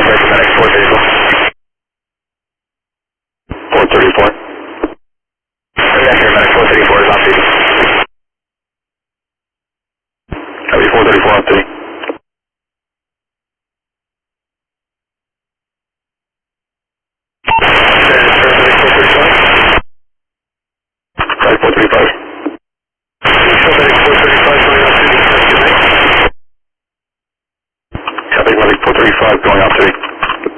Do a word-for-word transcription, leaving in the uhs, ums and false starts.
Medic four thirty-four. four thirty-four. Reactor Medic four thirty-four is on duty. Copy four thirty-four on duty. Copy four thirty-five. Copy Medic four thirty-five going off duty.